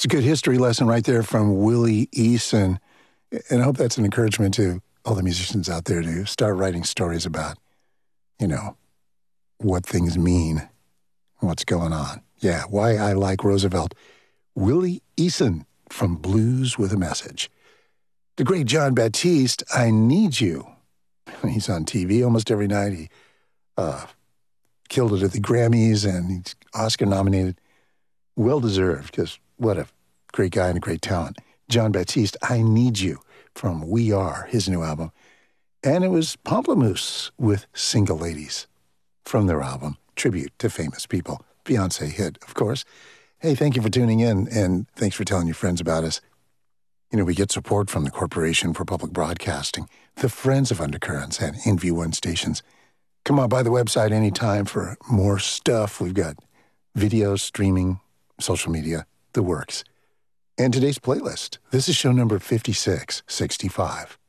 It's a good history lesson right there from Willie Eason. And I hope that's an encouragement to all the musicians out there to start writing stories about, what things mean, what's going on. Yeah, why I like Roosevelt. Willie Eason from Blues with a Message. The great Jon Batiste, I Need You. He's on TV almost every night. He killed it at the Grammys, and he's Oscar-nominated. Well-deserved, because what a great guy and a great talent. Jon Batiste, I Need You, from We Are, his new album. And it was Pamplemousse with Single Ladies from their album, Tribute to Famous People. Beyoncé hit, of course. Hey, thank you for tuning in, and thanks for telling your friends about us. We get support from the Corporation for Public Broadcasting, the Friends of Undercurrents, and NV1 stations. Come on by the website anytime for more stuff. We've got videos, streaming, social media, the works. And today's playlist. This is show number 5665.